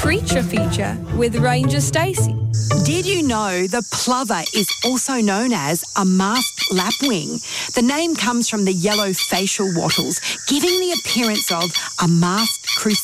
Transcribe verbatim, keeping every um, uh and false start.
creature feature with Ranger Stacey. Did you know the plover is also known as a masked lapwing? The name comes from the yellow facial wattles, giving the appearance of a masked crustacean.